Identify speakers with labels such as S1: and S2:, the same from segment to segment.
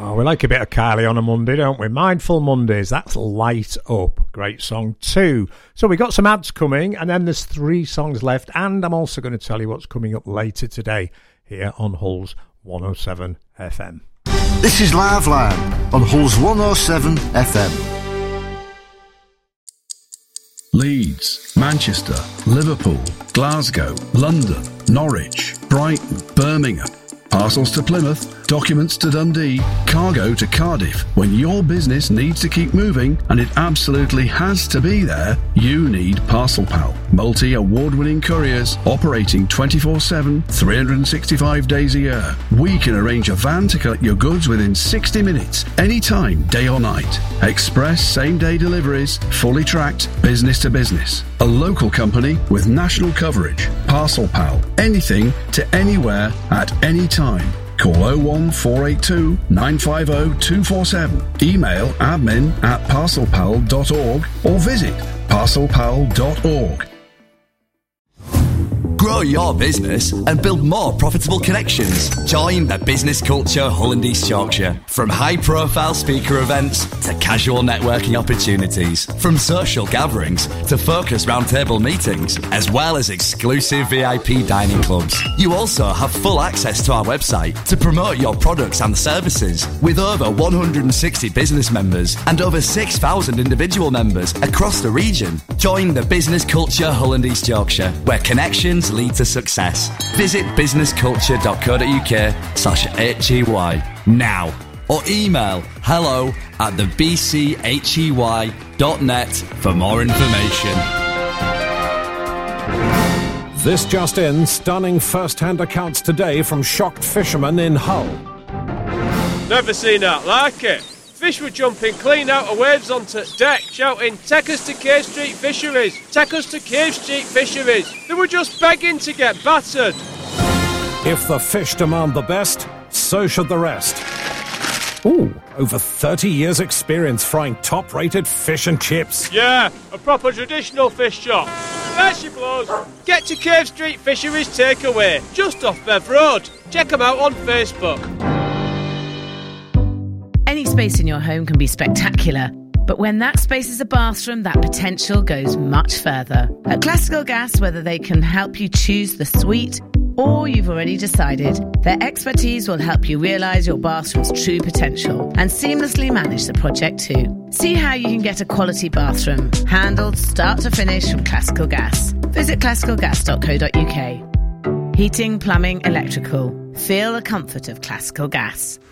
S1: Oh, we like a bit of Kylie on a Monday, don't we? Mindful Mondays, that's Light Up. Great song too. So we got some ads coming, and then there's 3 songs left, and I'm also going to tell you what's coming up later today here on Hull's 107 FM.
S2: This is Liveline on Hull's 107 FM.
S3: Leeds, Manchester, Liverpool, Glasgow, London, Norwich, Brighton, Birmingham. Parcels to Plymouth, documents to Dundee, cargo to Cardiff. When your business needs to keep moving, and it absolutely has to be there, you need Parcel Pal. Multi-award-winning couriers operating 24/7, 365 days a year. We can arrange a van to collect your goods within 60 minutes, anytime, day or night. Express same-day deliveries, fully tracked, business to business. A local company with national coverage. Parcel Pal. Anything to anywhere at any time. Call 01482 950 247. Email admin@parcelpal.org or visit parcelpal.org.
S4: Grow your business and build more profitable connections. Join the business culture Hull and East Yorkshire. From high-profile speaker events to casual networking opportunities, from social gatherings to focused roundtable meetings, as well as exclusive VIP dining clubs. You also have full access to our website to promote your products and services. With over 160 business members and over 6,000 individual members across the region, join the business culture Hull and East Yorkshire, where connections lead to success. Visit businessculture.co.uk/HEY now, or email hello@thebchey.net for more information.
S5: This just in, stunning first-hand accounts today from shocked fishermen in Hull.
S6: Never seen that like it. Fish were jumping clean out of waves onto deck, shouting, "Take us to Cave Street Fisheries! Take us to Cave Street Fisheries!" They were just begging to get battered.
S5: If the fish demand the best, so should the rest. Ooh, over 30 years experience frying top-rated fish and chips.
S6: Yeah, a proper traditional fish shop. There she blows. Get to Cave Street Fisheries Takeaway, just off Bev Road. Check them out on Facebook.
S7: Any space in your home can be spectacular, but when that space is a bathroom, that potential goes much further. At Classical Gas, whether they can help you choose the suite or you've already decided, their expertise will help you realise your bathroom's true potential and seamlessly manage the project too. See how you can get a quality bathroom, handled start to finish from Classical Gas. Visit classicalgas.co.uk. Heating, plumbing, electrical. Feel the comfort of Classical Gas.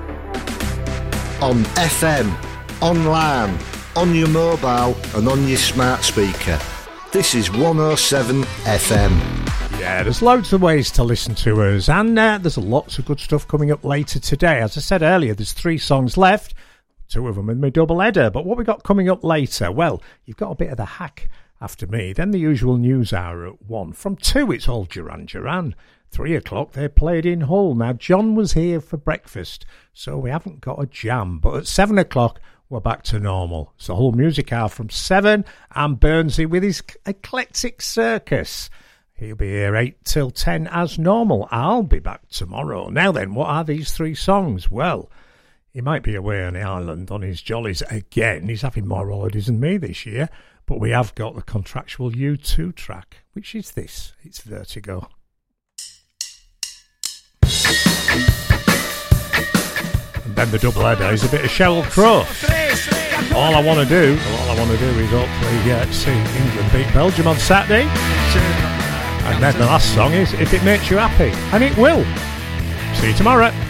S2: On FM, online, on your mobile and on your smart speaker. This is 107 FM.
S1: Yeah, there's loads of ways to listen to us, and there's lots of good stuff coming up later today. As I said earlier, there's 3 songs left, 2 of them in my double header. But what we got coming up later? Well, you've got a bit of the hack after me, then the usual news hour at 1. From 2, it's all Duran Duran. 3 o'clock, they played in Hull. Now, John was here for breakfast, so we haven't got a jam. But at 7 o'clock, we're back to normal. It's the Hull Music Hour from 7, and Burnsy with his eclectic circus. He'll be here 8 till 10 as normal. I'll be back tomorrow. Now then, what are these 3 songs? Well, he might be away on the island on his jollies again. He's having more holidays than me this year. But we have got the contractual U2 track, which is this. It's Vertigo. And then the double header is a bit of Sheryl Crow. All I want to do is hopefully see England beat Belgium on Saturday. And then the last song is If It Makes You Happy. And it will. See you tomorrow.